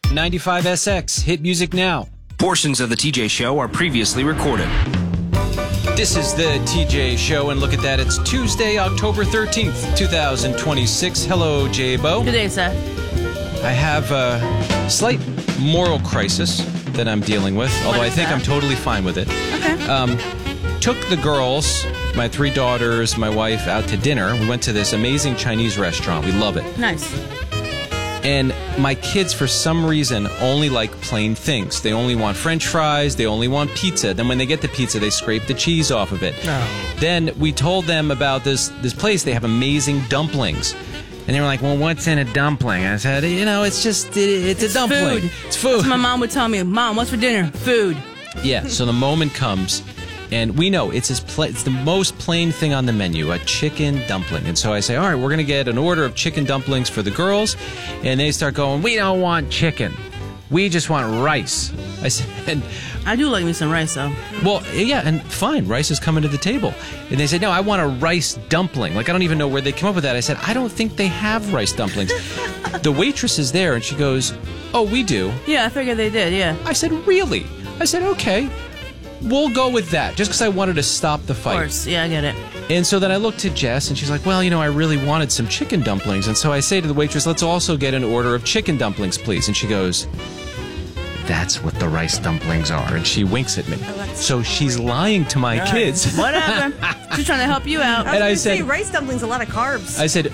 95SX. Hit music now. Portions of the TJ Show are previously recorded. This is the TJ Show, and look at that. It's Tuesday, October 13th, 2026. Hello, J-Bo. Good day, sir. I have a slight moral crisis that I'm dealing with, although I think I'm totally fine with it. Okay. Took the girls, my 3 daughters, my wife, out to dinner. We went to this amazing Chinese restaurant. We love it. Nice. And my kids, for some reason, only like plain things. They only want French fries. They only want pizza. Then when they get the pizza, they scrape the cheese off of it. Oh. Then we told them about this place. They have amazing dumplings. And they were like, well, what's in a dumpling? I said, it's just, it's a dumpling. Food. It's food. That's what my mom would tell me. Mom, what's for dinner? Food. Yeah, so the moment comes, and we know it's the most plain thing on the menu, a chicken dumpling. And so I say, all right, we're going to get an order of chicken dumplings for the girls. And they start going, we don't want chicken. We just want rice. I said, I do like me some rice, though. well, yeah, and fine, rice is coming to the table. And they said, no, I want a rice dumpling. Like, I don't even know where they came up with that. I said, I don't think they have rice dumplings. The waitress is there, and she goes, oh, we do. Yeah, I figured they did, yeah. I said, really? I said, okay, we'll go with that, just because I wanted to stop the fight. Of course, yeah, I get it. And so then I looked at Jess, and she's like, well, I really wanted some chicken dumplings. And so I say to the waitress, let's also get an order of chicken dumplings, please. And she goes, that's what the rice dumplings are. And she winks at me. So she's lying to my kids. Whatever. She's trying to help you out. And I say said, rice dumplings, a lot of carbs. I said,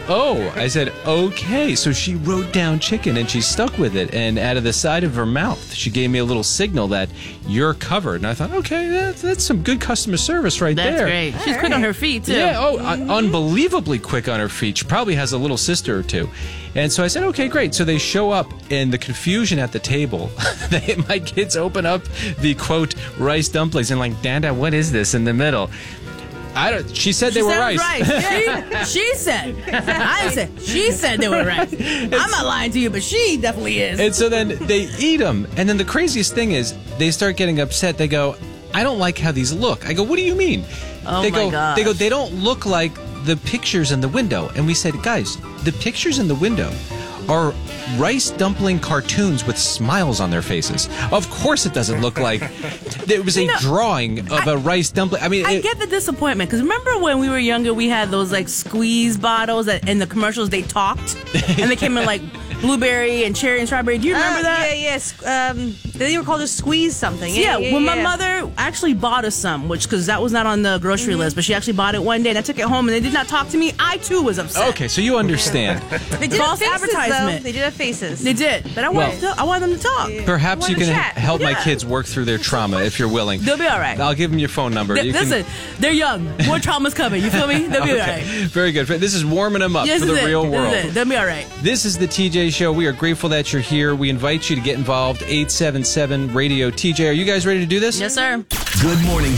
okay. So she wrote down chicken, and she stuck with it. And out of the side of her mouth, she gave me a little signal that you're covered. And I thought, okay, that's some good customer service right That's there. great. She's quick on her feet, too. Yeah, unbelievably quick on her feet. She probably has a little sister or two. And so I said, okay, great. So they show up, and the confusion at the table, my kids open up the, quote, rice dumplings, and like, Dada, what is this in the middle? She said they were rice. She said. I said. She said they were rice. I'm not lying to you, but she definitely is. And so then they eat them. And then the craziest thing is they start getting upset. They go, I don't like how these look. I go, what do you mean? Oh, they my go, gosh. They go, they don't look like the pictures in the window. And we said, guys, the pictures in the window are rice dumpling cartoons with smiles on their faces. Of course it doesn't look like there was a drawing of a rice dumpling. I mean, I get the disappointment, because remember when we were younger, we had those like squeeze bottles that in the commercials they talked, and they came in like blueberry and cherry and strawberry. Do you remember that? Yes. They were called a squeeze something. My mother actually bought us some, because that was not on the grocery list, but she actually bought it one day, and I took it home, and they did not talk to me. I too was upset. okay, so you understand. They did False have faces, advertisement. though. They did have faces. They did, but I want them to talk. Perhaps you can chat. help my Yeah. kids work through their trauma if you're willing. They'll be all right. I'll give them your phone number. Listen, they're young. More trauma's coming. You feel me? They'll be all right. Very good. This is warming them up Yes, for the this is real it. world. This is it. They'll be all right. This is the TJ Show. We are grateful that you're here. We invite you to get involved. 877 Radio TJ. Are you guys ready to do this? Yes, sir. Good morning,